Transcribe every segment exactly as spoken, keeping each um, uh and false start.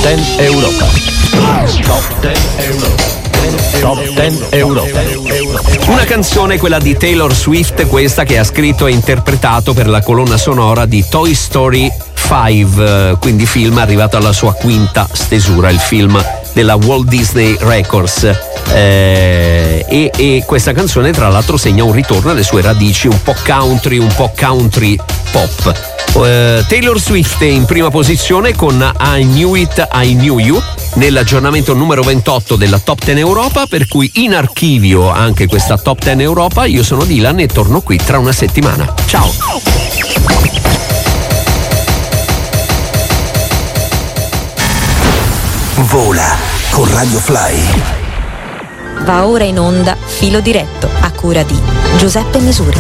dieci Europa. Top dieci Europa. Top dieci Europa. Una canzone, quella di Taylor Swift, questa che ha scritto e interpretato per la colonna sonora di Toy Story cinque, quindi film arrivato alla sua quinta stesura, il film della Walt Disney Records. Eh, e, e questa canzone tra l'altro segna un ritorno alle sue radici un po' country, un po' country pop. Uh, Taylor Swift è in prima posizione con I Knew It, I Knew You nell'aggiornamento numero ventotto della Top dieci Europa, per cui in archivio anche questa Top dieci Europa. Io sono Dylan e torno qui tra una settimana. Ciao! Vola con Radio Fly. Va ora in onda Filo Diretto, a cura di Giuseppe Misuri.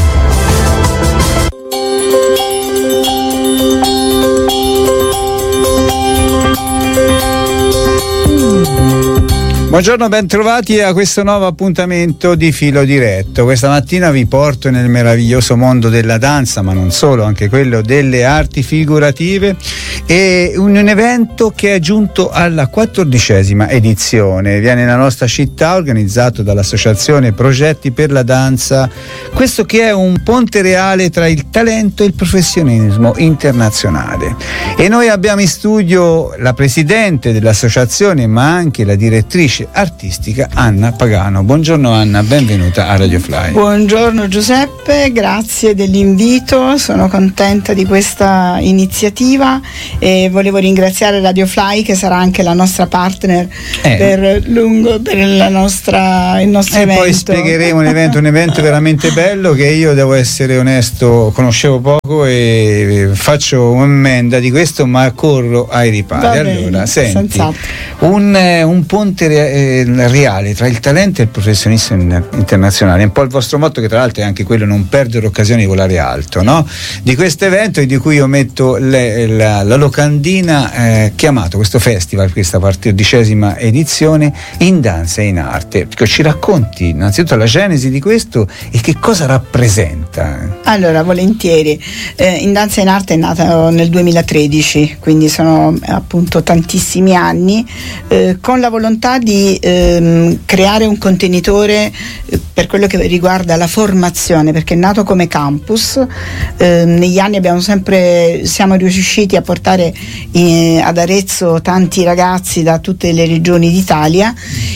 Buongiorno, ben trovati a questo nuovo appuntamento di Filo Diretto. Questa mattina vi porto nel meraviglioso mondo della danza, ma non solo, anche quello delle arti figurative, e un, un evento che è giunto alla quattordicesima edizione. Viene nella nostra città, organizzato dall'associazione Progetti per la Danza, questo che è un ponte reale tra il talento e il professionismo internazionale. E noi abbiamo in studio la presidente dell'associazione, ma anche la direttrice artistica Anna Pagano. Buongiorno Anna, benvenuta a Radio Fly. Buongiorno Giuseppe, grazie dell'invito, sono contenta di questa iniziativa e volevo ringraziare Radio Fly, che sarà anche la nostra partner eh. per, lungo, per la nostra, il nostro e evento. Poi spiegheremo un evento, un evento veramente bello che io, devo essere onesto, conoscevo poco e faccio un'ammenda di questo, ma corro ai ripari. Allora, senti, un, un ponte re- reale tra il talento e il professionista internazionale, un po' il vostro motto, che tra l'altro è anche quello non perdere occasione di volare alto, no? Di questo evento, e di cui io metto le, la, la locandina, eh, chiamato questo festival, questa quattordicesima edizione, In Danza e in Arte. Ci racconti innanzitutto la genesi di questo e che cosa rappresenta? Allora, volentieri. eh, In Danza e in Arte è nata nel duemilatredici, quindi sono appunto tantissimi anni, eh, con la volontà di Ehm, creare un contenitore eh, per quello che riguarda la formazione, perché è nato come campus. Eh, negli anni abbiamo sempre siamo riusciti a portare eh, ad Arezzo tanti ragazzi da tutte le regioni d'Italia,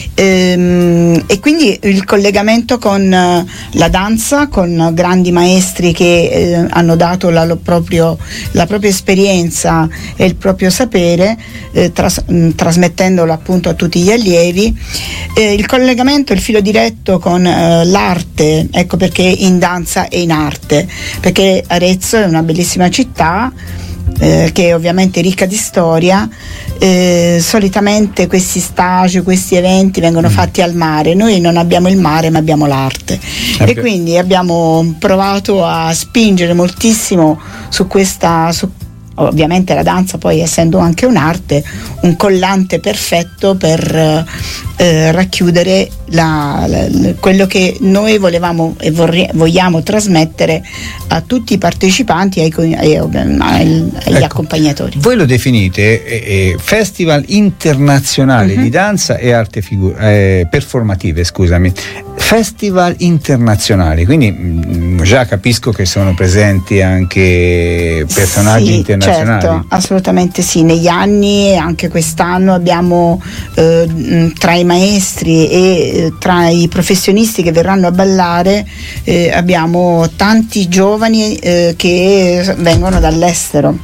ehm, e quindi il collegamento con eh, la danza, con grandi maestri che eh, hanno dato la, lo proprio, la propria esperienza e il proprio sapere, eh, tras- mh, trasmettendolo appunto a tutti gli allievi. Eh, il collegamento, il filo diretto con eh, l'arte, ecco perché In Danza e in Arte, perché Arezzo è una bellissima città, eh, che è ovviamente ricca di storia. Eh, solitamente questi stage, questi eventi vengono fatti al mare. Noi non abbiamo il mare, ma abbiamo l'arte, okay. E quindi abbiamo provato a spingere moltissimo su questa su ovviamente la danza, poi essendo anche un'arte, un collante perfetto per eh, racchiudere la, la, la, quello che noi volevamo e vorri, vogliamo trasmettere a tutti i partecipanti e ai, ai, ai, agli ecco, accompagnatori. Voi lo definite eh, Festival Internazionale uh-huh. di Danza e Arte figu- eh, Performative, scusami. Festival internazionali, quindi mh, già capisco che sono presenti anche personaggi sì, internazionali. Certo, assolutamente sì. Negli anni, anche quest'anno, abbiamo eh, tra i maestri e eh, tra i professionisti che verranno a ballare, eh, abbiamo tanti giovani eh, che vengono dall'estero.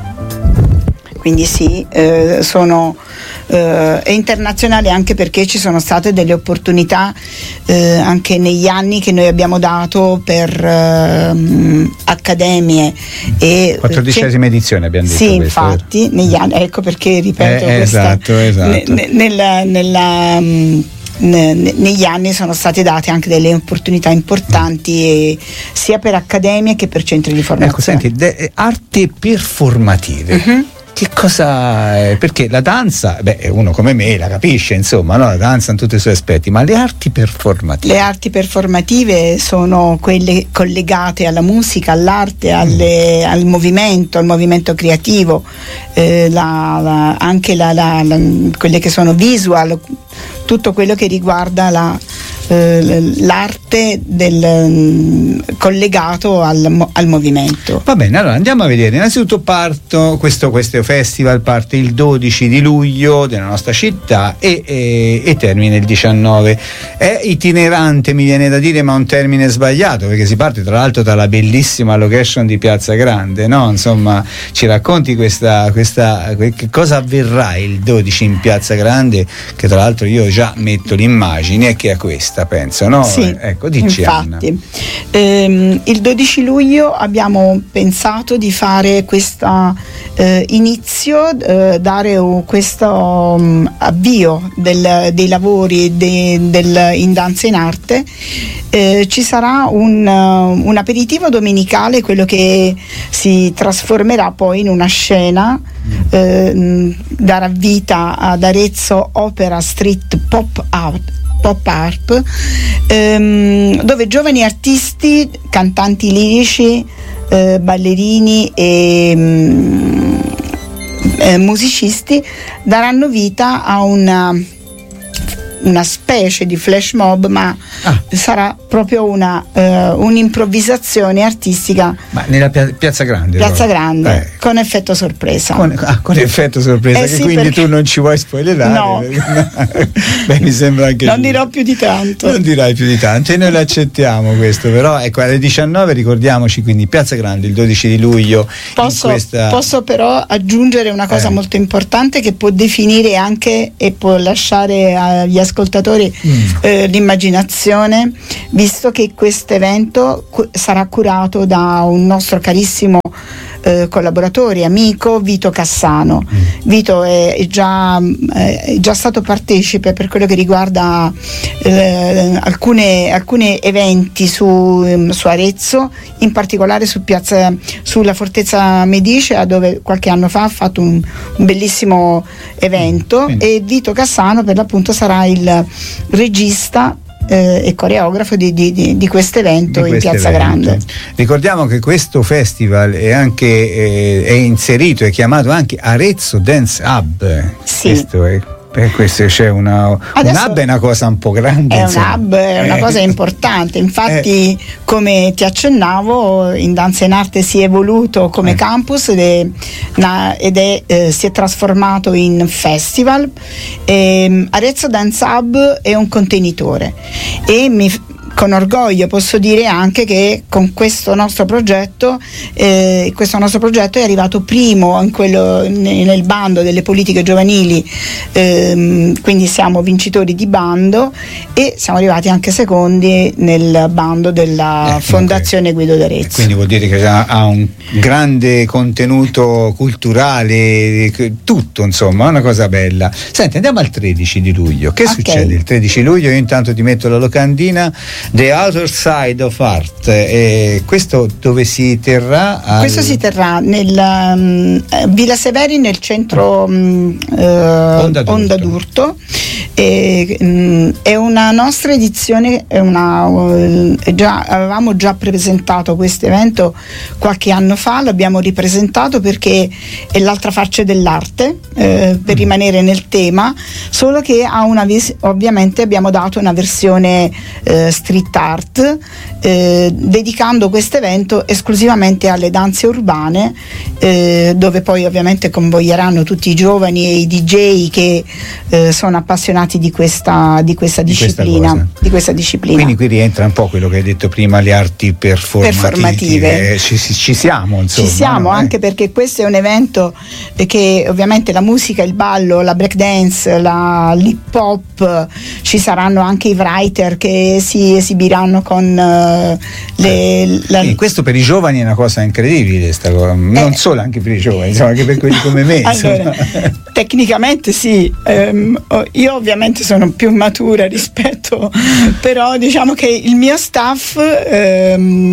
Quindi sì, eh, sono eh, internazionali, anche perché ci sono state delle opportunità eh, anche negli anni che noi abbiamo dato per eh, accademie e quattordicesima edizione abbiamo detto. Sì, questo. Infatti negli anni, ecco perché ripeto eh, questa, esatto, esatto. Ne, nella, nella mh, negli anni sono state date anche delle opportunità importanti, sia per accademie che per centri di formazione. Ecco, senti, de- arti performative. Uh-huh. che cosa è? Perché la danza, beh, uno come me la capisce, insomma, no? La danza in tutti i suoi aspetti, ma le arti performative? Le arti performative sono quelle collegate alla musica, all'arte, alle, mm. al movimento, al movimento creativo, eh, la, la, anche la, la, la, quelle che sono visual, tutto quello che riguarda la, eh, l'arte del, collegato al, al movimento. Va bene, allora andiamo a vedere. Innanzitutto parto, questo, questo festival parte il dodici di luglio della nostra città e, e, e termina il diciannove. È itinerante, mi viene da dire, ma un termine sbagliato, perché si parte tra l'altro dalla bellissima location di Piazza Grande, no? Insomma, ci racconti questa, questa che cosa avverrà il dodici in Piazza Grande, che tra l'altro io già metto l'immagine e che è questa, penso, no? Sì, ecco, dici, infatti. Ehm, il dodici luglio abbiamo pensato di fare questo eh, inizio, eh, dare uh, questo um, avvio del, dei lavori de, del, in danza in arte. Eh, ci sarà un, uh, un aperitivo domenicale, quello che si trasformerà poi in una scena, eh, darà vita ad Arezzo Opera Street Pop Art Pop Art, ehm, dove giovani artisti, cantanti lirici, eh, ballerini e mm, eh, musicisti daranno vita a una una specie di flash mob, ma ah. sarà proprio una uh, un'improvvisazione artistica. Ma nella pia- Piazza Grande? Piazza però. Grande, eh. con effetto sorpresa. Con, ah, con effetto sorpresa, eh che sì, quindi perché... tu non ci vuoi spoilerare. No. Beh, mi sembra anche non giusto. dirò più di tanto. Non dirai più di tanto e noi lo accettiamo questo, però ecco, alle diciannove ricordiamoci, quindi Piazza Grande il dodici di luglio. Posso, in questa... posso però aggiungere una cosa eh. molto importante che può definire anche e può lasciare agli ascoltatori mm. eh, l'immaginazione, visto che questo evento cu- sarà curato da un nostro carissimo eh, collaboratore, amico, Vito Cassano. Mm. Vito è, è, già, è già stato partecipe per quello che riguarda eh, alcune, alcuni eventi su, su Arezzo, in particolare su piazza, sulla Fortezza Medicea, dove qualche anno fa ha fatto un, un bellissimo evento. Mm. E Vito Cassano per l'appunto sarà il regista Eh, e coreografo di, di, di, di questo evento in Piazza evento. Grande. Ricordiamo che questo festival è anche eh, è inserito, è chiamato anche Arezzo Dance Hub. Sì. Questo è, per questo c'è una un hub è una cosa un po' grande. È insomma. un hub, è una eh. cosa importante. Infatti, eh. come ti accennavo, in Danza in Arte si è evoluto come eh. campus ed è, na, ed è eh, si è trasformato in festival. E, Arezzo Dance Hub è un contenitore e mi con orgoglio posso dire anche che con questo nostro progetto eh, questo nostro progetto è arrivato primo in quello, nel bando delle politiche giovanili, ehm, quindi siamo vincitori di bando e siamo arrivati anche secondi nel bando della eh, Fondazione okay. Guido d'Arezzo. Quindi vuol dire che ha un grande contenuto culturale, tutto, insomma, una cosa bella. Senti, andiamo al tredici di luglio. Che okay. succede il tredici luglio? Io intanto ti metto la locandina. The Other Side of Art, e questo dove si terrà? Al... Questo si terrà nel um, Villa Severi, nel centro um, uh, Onda, Onda d'Urto. E, um, è una nostra edizione, è una, uh, già, avevamo già presentato questo evento qualche anno fa, l'abbiamo ripresentato perché è l'altra faccia dell'arte, eh, per mm. rimanere nel tema, solo che ha una vis- ovviamente abbiamo dato una versione eh, street art, eh, dedicando questo evento esclusivamente alle danze urbane, eh, dove poi ovviamente convoglieranno tutti i giovani e i D J che eh, sono appassionati di questa, di questa di disciplina questa di questa disciplina. Quindi qui rientra un po' quello che hai detto prima, le arti performative, performative. Eh, ci, ci siamo insomma, ci siamo no? anche eh. perché questo è un evento che ovviamente la musica, il ballo, la break dance, la, l'hip hop, ci saranno anche i writer che si esibiranno con uh, le la... Sì, questo per i giovani è una cosa incredibile, sta cosa. non eh. solo anche per i giovani, insomma, anche per quelli come me. Allora, tecnicamente sì, um, io ovviamente sono più matura rispetto, però diciamo che il mio staff um,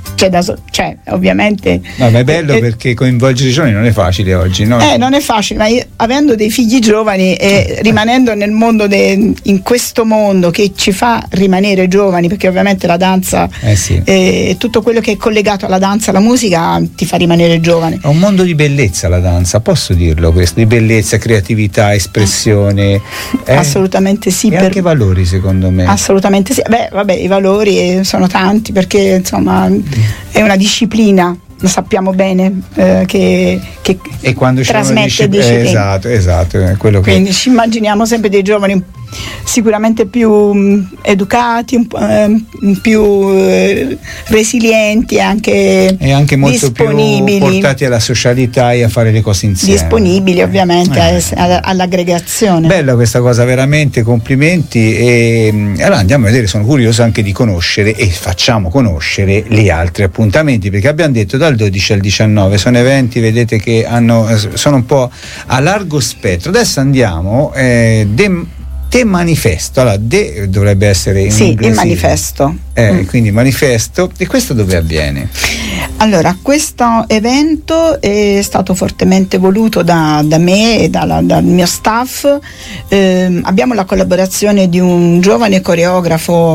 c'è da so- cioè ovviamente no, ma è bello eh, perché coinvolgere i giovani non è facile oggi, no? Eh, non è facile, ma io, avendo dei figli giovani e rimanendo nel mondo de, in questo mondo che ci fa rimanere giovani, perché ovviamente la danza eh sì. e tutto quello che è collegato alla danza, alla musica ti fa rimanere giovane. È un mondo di bellezza la danza, posso dirlo questo, di bellezza, creatività, espressione. Eh? Assolutamente sì. E per... anche valori, secondo me. Assolutamente sì. Beh, vabbè, i valori sono tanti perché insomma è una disciplina, lo sappiamo bene, eh, che, che e quando trasmette discipl- disciplina. Eh, esatto, esatto, è quello che... Quindi ci immaginiamo sempre dei giovani sicuramente più um, educati, un, um, più uh, resilienti, anche e anche molto disponibili, più portati alla socialità e a fare le cose insieme. Disponibili ovviamente eh. a, a, all'aggregazione. Bella questa cosa, veramente complimenti. E allora andiamo a vedere, sono curioso anche di conoscere e facciamo conoscere gli altri appuntamenti, perché abbiamo detto dal dodici al diciannove sono eventi, vedete, che hanno, sono un po' a largo spettro. Adesso andiamo eh, de, Te manifesto, allora de dovrebbe essere in sì, inglese. il manifesto. Eh, mm. Quindi manifesto. E questo dove avviene? Allora, questo evento è stato fortemente voluto da, da me e dalla, dal mio staff. Eh, abbiamo la collaborazione di un giovane coreografo,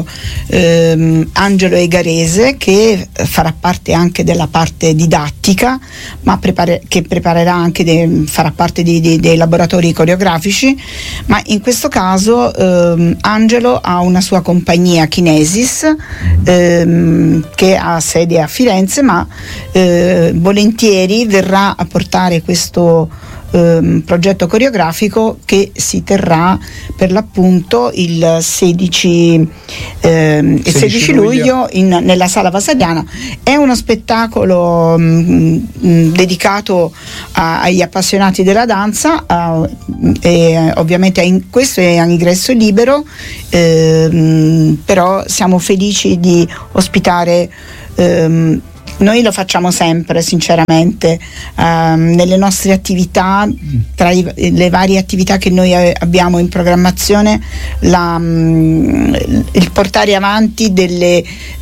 eh, Angelo Egarese, che farà parte anche della parte didattica, ma prepare, che preparerà anche de, farà parte di, di, dei laboratori coreografici. Ma in questo caso eh, Angelo ha una sua compagnia, Kinesis, ehm, che ha sede a Firenze, ma eh, volentieri verrà a portare questo ehm, progetto coreografico che si terrà per l'appunto il sedici, ehm, il sedici luglio in, nella Sala Vasariana. È uno spettacolo mh, mh, dedicato a, agli appassionati della danza, a, e ovviamente in, questo è a ingresso libero, ehm, però siamo felici di ospitare. ehm, Noi lo facciamo sempre, sinceramente, um, nelle nostre attività, tra i, le varie attività che noi abbiamo in programmazione, la, um, il portare avanti delle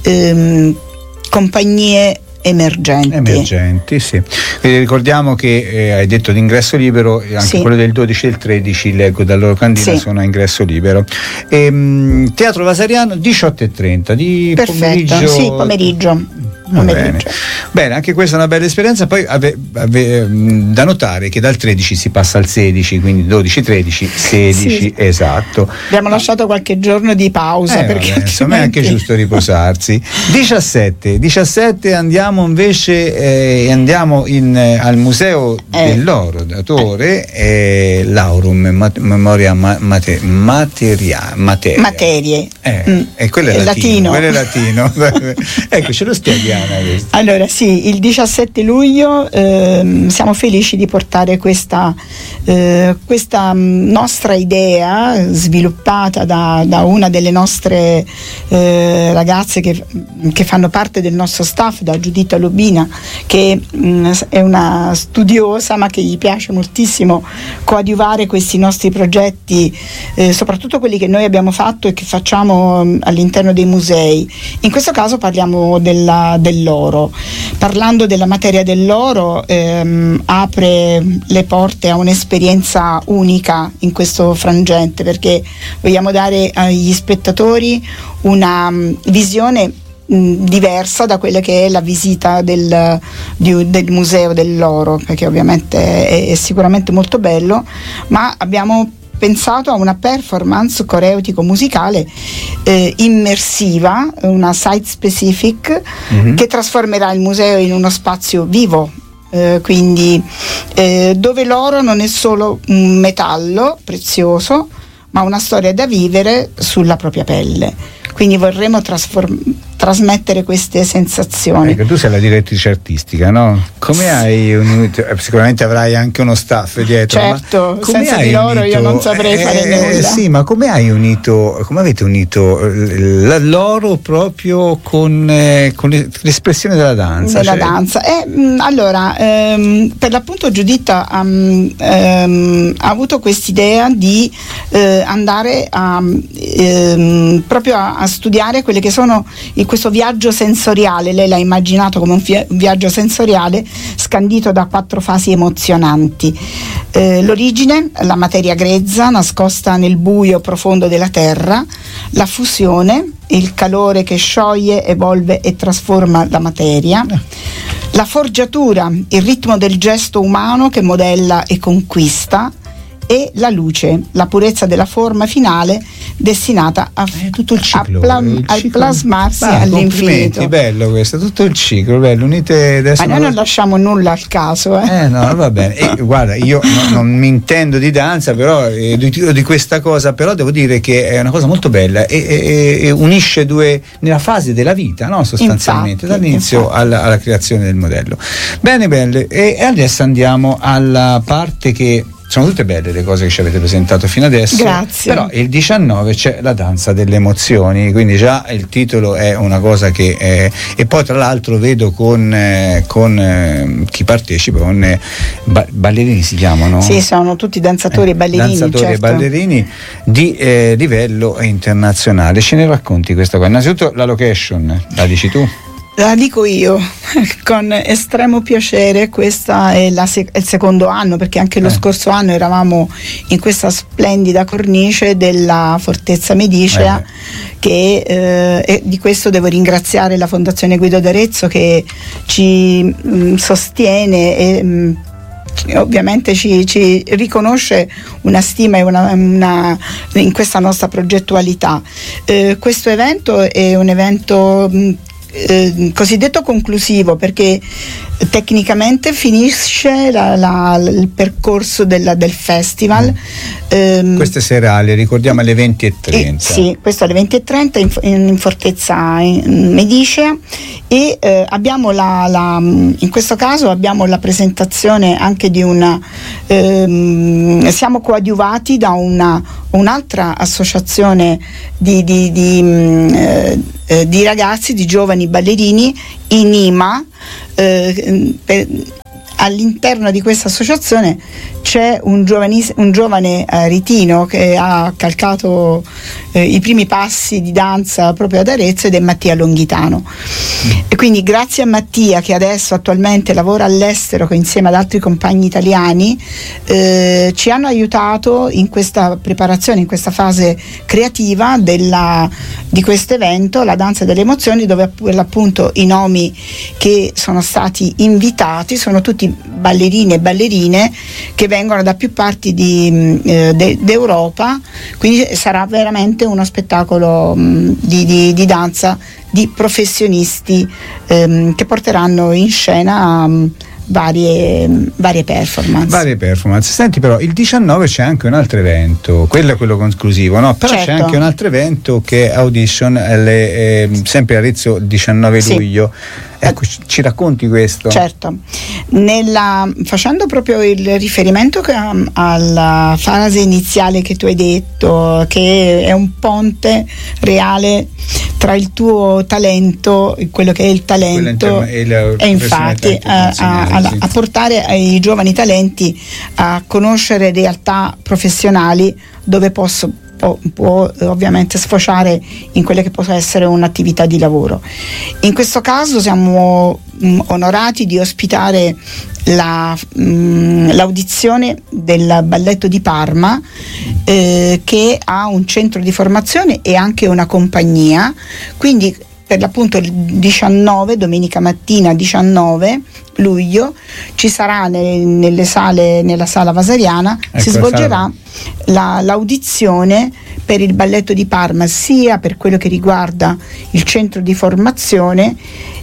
um, compagnie emergenti. Emergenti, sì. Quindi ricordiamo che eh, hai detto di ingresso libero, anche sì. Quello del dodici e del tredici, leggo dalla loro candina, sì. Sono a ingresso libero. E, mh, Teatro Vasariano diciotto e trenta di Perfetto, pomeriggio. sì, pomeriggio. Bene. Bene, anche questa è una bella esperienza. Poi ave, ave, da notare che dal tredici si passa al sedici, quindi dodici, tredici, sedici, sì. Esatto. Abbiamo lasciato qualche giorno di pausa, eh, perché vabbè, insomma è anche giusto riposarsi. diciassette, diciassette andiamo invece eh, andiamo in, eh, al Museo eh. dell'Oro d'Autore, eh. eh, Laurum mat, Memoria ma, mate, materia, materia. Materie. Eh, mm. E quello è latino. latino. Quello è latino. Ecco, ce lo spieghiamo. Allora sì, il diciassette luglio eh, siamo felici di portare questa, eh, questa nostra idea sviluppata da, da una delle nostre eh, ragazze che, che fanno parte del nostro staff, da Giuditta Lubina, che mh, è una studiosa ma che gli piace moltissimo coadiuvare questi nostri progetti, eh, soprattutto quelli che noi abbiamo fatto e che facciamo mh, all'interno dei musei. In questo caso parliamo della dell'oro. Parlando della materia dell'oro, ehm, apre le porte a un'esperienza unica in questo frangente, perché vogliamo dare agli spettatori una um, visione mh, diversa da quella che è la visita del, di, del museo dell'oro, perché ovviamente è, è sicuramente molto bello, ma abbiamo pensato a una performance coreotico-musicale eh, immersiva, una site specific, mm-hmm. che trasformerà il museo in uno spazio vivo, eh, quindi eh, dove l'oro non è solo un metallo prezioso, ma una storia da vivere sulla propria pelle. Quindi vorremmo trasform- trasmettere queste sensazioni. Ecco, tu sei la direttrice artistica, no? Come hai unito, sicuramente avrai anche uno staff dietro. Certo, ma senza di loro unito, io non saprei eh, fare nulla. Eh, sì, ma come hai unito, come avete unito l'oro proprio con, eh, con l'espressione della danza? Della cioè... danza. Eh, mh, allora, ehm, per l'appunto Giuditta um, ehm, ha avuto quest'idea di eh, andare a ehm, proprio a, a studiare quelle che sono in questo viaggio sensoriale. Lei l'ha immaginato come un, fi- un viaggio sensoriale scandito da quattro fasi emozionanti. Eh, l'origine, la materia grezza nascosta nel buio profondo della terra, la fusione, il calore che scioglie, evolve e trasforma la materia, la forgiatura, il ritmo del gesto umano che modella e conquista, e la luce, la purezza della forma finale destinata a, eh, tutto il ciclo, a, pla- il a ciclo. plasmarsi Ah, all'infinito. Bello questo, tutto il ciclo, bello, unite adesso. Ma noi non lasciamo nulla al caso. Eh, eh no, va bene. E, guarda, io no, non mi intendo di danza, però eh, di, di questa cosa, però devo dire che è una cosa molto bella e, e, e unisce due nella fase della vita, no? Sostanzialmente, infatti, dall'inizio infatti. alla, alla creazione del modello. Bene, belle. E adesso andiamo alla parte che sono tutte belle le cose che ci avete presentato fino adesso. Grazie. Però il diciannove c'è la danza delle emozioni, quindi già il titolo è una cosa che è, e poi tra l'altro vedo con, eh, con eh, chi partecipa, con eh, ba- ballerini si chiamano? Sì, sono tutti danzatori e ballerini. Danzatori certo. e ballerini di eh, livello internazionale. Ce ne racconti questa cosa? Innanzitutto la location, la dici tu? La dico io con estremo piacere. Questa è, la sec- è il secondo anno, perché anche lo Eh. scorso anno eravamo in questa splendida cornice della Fortezza Medicea, Eh. che eh, e di questo devo ringraziare la Fondazione Guido d'Arezzo, che ci mh, sostiene e mh, ovviamente ci, ci riconosce una stima e una, una, in questa nostra progettualità. Eh, questo evento è un evento mh, Eh, cosiddetto conclusivo, perché tecnicamente finisce la, la, il percorso della, del festival. Mm. ehm, Queste serali, ricordiamo, alle venti e trenta. Eh, sì, questo alle venti e trenta in, in, in Fortezza in Medicea, e eh, abbiamo la, la, in questo caso abbiamo la presentazione anche di una ehm, siamo coadiuvati da una, un'altra associazione di, di, di, eh, eh, di ragazzi, di giovani ballerini, I N I M A. Eh, per, all'interno di questa associazione c'è un, giovanis- un giovane eh, ritino che ha calcato eh, i primi passi di danza proprio ad Arezzo, ed è Mattia Longhitano. E quindi grazie a Mattia, che adesso attualmente lavora all'estero insieme ad altri compagni italiani, eh, ci hanno aiutato in questa preparazione, in questa fase creativa della, di questo evento, la danza delle emozioni, dove appunto i nomi che sono stati invitati sono tutti ballerini e ballerine che vengono da più parti di, eh, de, d'Europa, quindi sarà veramente uno spettacolo mh, di, di, di danza di professionisti ehm, che porteranno in scena mh, varie, varie performance. Varie performance. Senti, però il diciannove c'è anche un altro evento, quello è quello conclusivo, no? Però certo. C'è anche un altro evento che è Audition, alle, eh, sempre a Arezzo, diciannove sì. luglio. Ecco, ci, ci racconti questo? Certo, Nella, facendo proprio il riferimento che, um, alla fase iniziale che tu hai detto, che è un ponte reale tra il tuo talento, quello che è il talento, inter- e infatti a, a, a, a portare i giovani talenti a conoscere realtà professionali dove posso Può, può ovviamente sfociare in quella che può essere un'attività di lavoro. In questo caso siamo mh, onorati di ospitare la, mh, l'audizione del Balletto di Parma, eh, che ha un centro di formazione e anche una compagnia, quindi per l'appunto il diciannove, domenica mattina diciannove luglio, ci sarà ne, nelle sale, nella sala Vasariana, ecco, si svolgerà la, l'audizione per il Balletto di Parma, sia per quello che riguarda il centro di formazione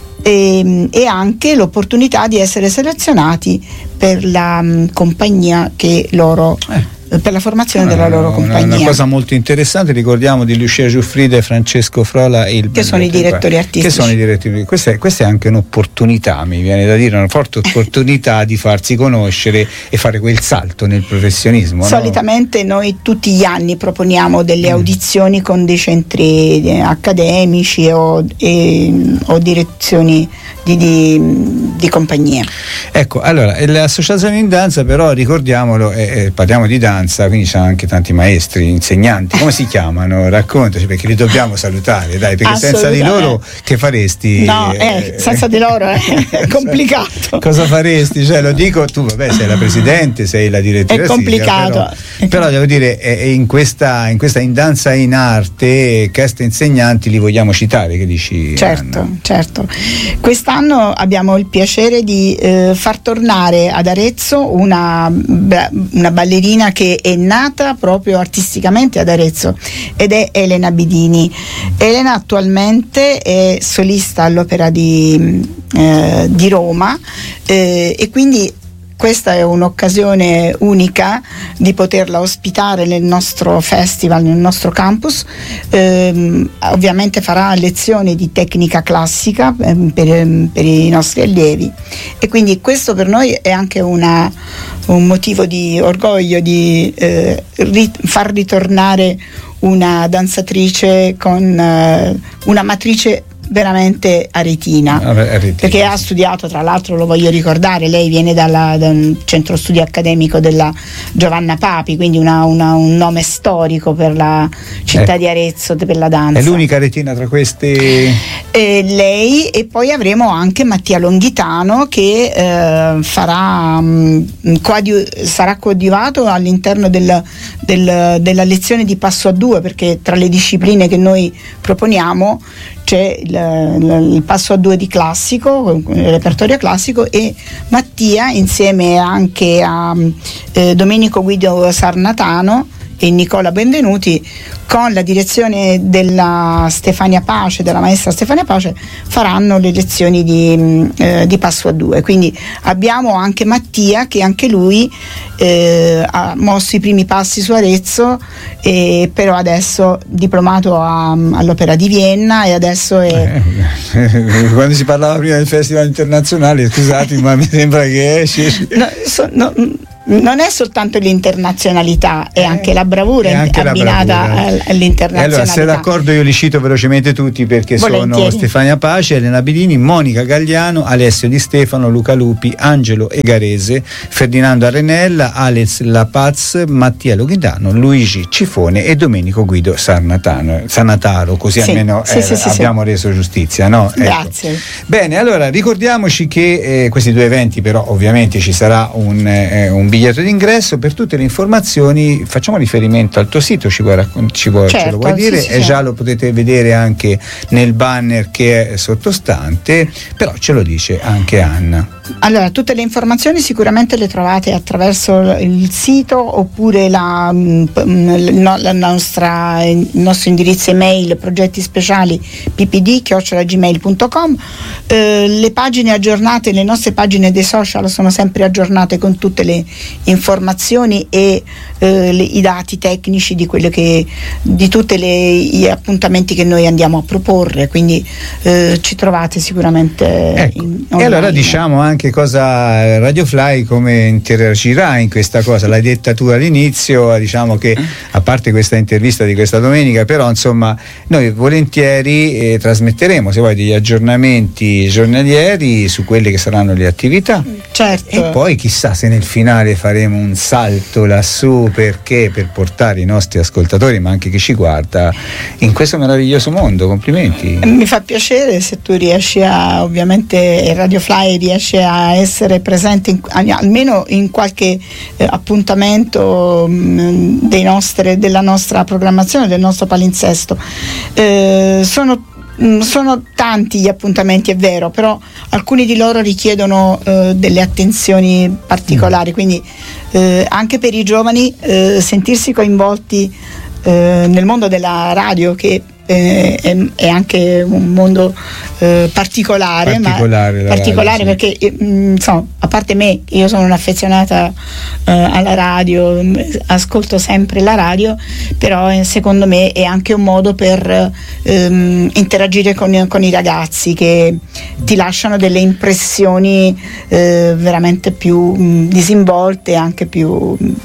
e, e anche l'opportunità di essere selezionati per la um, compagnia che loro eh. per la formazione della Una- loro una- compagnia. Una cosa molto interessante, ricordiamo di Lucia Giuffrida e Francesco Frola, il Che sono i direttori artistici. Che sono i direttori. Questa è, questa è anche un'opportunità, mi viene da dire, una forte opportunità di farsi conoscere e fare quel salto nel professionismo. Solitamente no? noi tutti gli anni proponiamo delle Mm. audizioni con dei centri eh, accademici o, e, o direzioni di, di, di compagnie. Ecco, allora, l'associazione in danza, però ricordiamolo, eh, eh, parliamo di danza, danza, quindi ci sono anche tanti maestri, insegnanti, come si chiamano? Raccontaci, perché li dobbiamo salutare, dai, perché senza di loro che faresti? No, eh, senza di loro è complicato. Cosa faresti? Cioè, lo dico, tu vabbè sei la presidente, sei la direttrice. È complicato. Però, però devo dire, è in questa in questa in danza in arte, cast insegnanti li vogliamo citare, che dici? Certo, Anna? certo. Quest'anno abbiamo il piacere di eh, far tornare ad Arezzo una, una ballerina che è nata proprio artisticamente ad Arezzo ed è Elena Bidini. Elena attualmente è solista all'Opera di, eh, di Roma eh, e quindi questa è un'occasione unica di poterla ospitare nel nostro festival, nel nostro campus. Eh, ovviamente farà lezioni di tecnica classica eh, per, per i nostri allievi e quindi questo per noi è anche una, un motivo di orgoglio di eh, rit- far ritornare una danzatrice con eh, una matrice veramente aretina, aretina, perché ha studiato, tra l'altro lo voglio ricordare, lei viene dalla, da un centro studio accademico della Giovanna Papi, quindi una, una, un nome storico per la città eh. di Arezzo, per la danza. È l'unica aretina tra questi? Eh, lei, e poi avremo anche Mattia Longhitano che eh, farà mh, coadiu- sarà coadiuvato all'interno del, del, della lezione di passo a due, perché tra le discipline che noi proponiamo c'è il, il, il passo a due di classico, il repertorio classico, e Mattia insieme anche a eh, Domenico Guido Sarnatano e Nicola Benvenuti, con la direzione della Stefania Pace, della maestra Stefania Pace, faranno le lezioni di, eh, di passo a due. Quindi abbiamo anche Mattia che anche lui eh, ha mosso i primi passi su Arezzo, e però adesso diplomato a, all'Opera di Vienna e adesso è... Eh, quando si parlava prima del Festival Internazionale, scusate, ma mi sembra che esce... No, so, no, non è soltanto l'internazionalità, è eh, anche la bravura è anche abbinata la bravura. all'internazionalità. E allora, se d'accordo, io li cito velocemente tutti, perché Volentieri. sono Stefania Pace, Elena Bidini, Monica Gagliano, Alessio Di Stefano, Luca Lupi, Angelo Egarese, Ferdinando Arenella, Alex Lapaz, Mattia Longhitano, Luigi Cifone e Domenico Guido Sarnatano, Sarnataro, così sì, almeno sì, eh, sì, sì, abbiamo sì. reso giustizia, no? Grazie. Ecco. Bene, allora ricordiamoci che eh, questi due eventi, però ovviamente ci sarà un, eh, un biglietto d'ingresso. Per tutte le informazioni facciamo riferimento al tuo sito, ci vuoi raccont- ci vuoi, certo, ce lo vuoi dire? Sì, sì, e già certo. Lo potete vedere anche nel banner che è sottostante, però ce lo dice anche Anna. Allora, tutte le informazioni sicuramente le trovate attraverso il sito oppure la, la, la nostra, il nostro indirizzo email progetti speciali p p d chiocciola gmail punto com. Eh, le pagine aggiornate, le nostre pagine dei social sono sempre aggiornate con tutte le informazioni e eh, le, i dati tecnici di quello che di tutti gli appuntamenti che noi andiamo a proporre, quindi eh, ci trovate sicuramente ecco. in, e allora diciamo anche cosa Radio Fly come interagirà in questa cosa. L'hai detta tu all'inizio, diciamo che a parte questa intervista di questa domenica, però insomma noi volentieri eh, trasmetteremo, se vuoi, degli aggiornamenti giornalieri su quelle che saranno le attività. Certo. E poi chissà se nel finale faremo un salto lassù, perché per portare i nostri ascoltatori, ma anche chi ci guarda, in questo meraviglioso mondo. Complimenti. Mi fa piacere se tu riesci a, ovviamente Radio Fly riesce a essere presente in, almeno in qualche eh, appuntamento mh, dei nostre, della nostra programmazione, del nostro palinsesto. Eh, sono Sono tanti gli appuntamenti, è vero, però alcuni di loro richiedono eh, delle attenzioni particolari, quindi eh, anche per i giovani eh, sentirsi coinvolti eh, nel mondo della radio, che eh, è, è anche un mondo eh, particolare, particolare, ma particolare radio, perché eh, insomma, a parte me, io sono un'affezionata eh, alla radio, ascolto sempre la radio, però eh, secondo me è anche un modo per ehm, interagire con, con i ragazzi, che ti lasciano delle impressioni eh, veramente più mh, disinvolte, anche più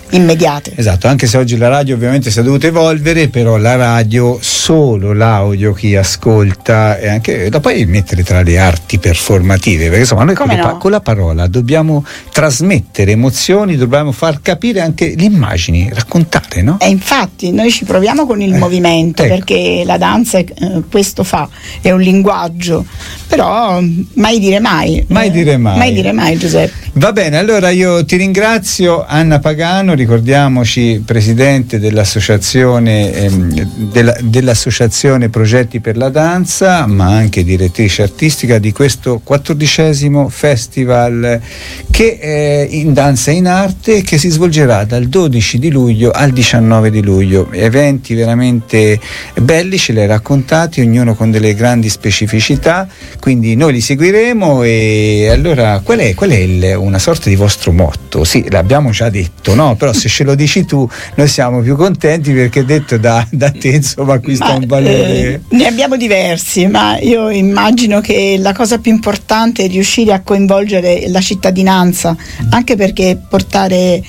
immediate. Esatto, anche se oggi la radio ovviamente si è dovuta evolvere, però la radio, solo l'audio, chi ascolta, e anche da poi mettere tra le arti performative, perché insomma noi con, Come le no? pa- con la parola dobbiamo trasmettere emozioni, dobbiamo far capire anche le immagini, raccontare, no? E infatti noi ci proviamo con il Eh, movimento, ecco. perché la danza eh, questo fa, è un linguaggio, però mai dire mai. Mai eh, dire mai. Mai dire mai, Giuseppe. Va bene, allora io ti ringrazio, Anna Pagano, ricordiamoci presidente dell'associazione ehm, della, dell'associazione Progetti per la Danza, ma anche direttrice artistica di questo quattordicesimo festival che è in danza e in arte, che si svolgerà dal dodici di luglio al diciannove di luglio. Eventi veramente belli, ce li hai raccontati, ognuno con delle grandi specificità, quindi noi li seguiremo. E allora qual è, qual è il, una sorta di vostro motto? Sì, l'abbiamo già detto, no? Però se ce lo dici tu noi siamo più contenti, perché detto da, da te insomma acquista Ma, un valore. eh, ne abbiamo diversi, ma io immagino che la cosa più importante è riuscire a coinvolgere la cittadinanza, anche perché portare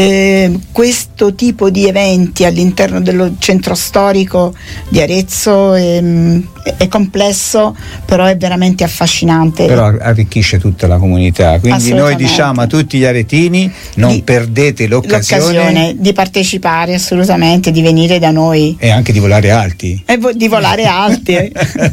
eh, questo tipo di eventi all'interno dello centro storico di Arezzo è, è complesso, però è veramente affascinante. Però arricchisce tutta la comunità, quindi noi diciamo a tutti gli aretini: non Di- perdete l'occasione, l'occasione di partecipare, assolutamente, di venire da noi e anche di volare alti. e vo- di volare alti.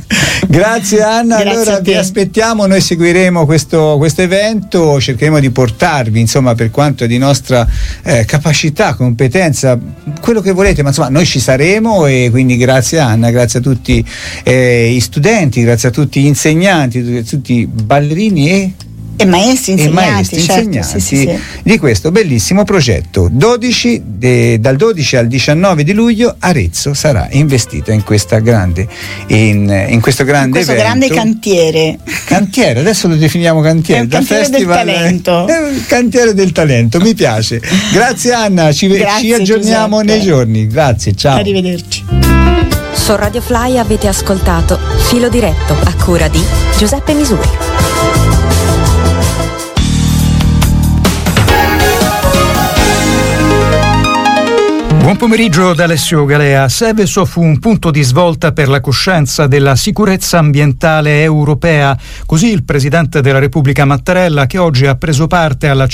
Grazie Anna, Grazie allora a te. vi aspettiamo, noi seguiremo questo, questo evento, cercheremo di portarvi insomma per quanto è di nostra eh, capacità, competenza, quello che volete, ma insomma noi ci saremo. E quindi grazie Anna, grazie a tutti eh, i studenti, grazie a tutti gli insegnanti, a tutti i ballerini e E maestri, e insegnanti, maestri certo, insegnanti sì, sì, sì. di questo bellissimo progetto. dodici de, dal dodici al diciannove di luglio Arezzo sarà investita in questa grande in, in questo grande Questo evento. grande cantiere. Cantiere, adesso lo definiamo cantiere. È un da cantiere del festival, talento. È un cantiere del talento, mi piace. Grazie Anna, ci, Grazie, ci aggiorniamo Giuseppe. nei giorni. Grazie, ciao. Arrivederci. Su Radio Fly avete ascoltato Filo Diretto a cura di Giuseppe Misuri. Buon pomeriggio da Alessio Galea. Seveso fu un punto di svolta per la coscienza della sicurezza ambientale europea. Così il presidente della Repubblica Mattarella, che oggi ha preso parte alla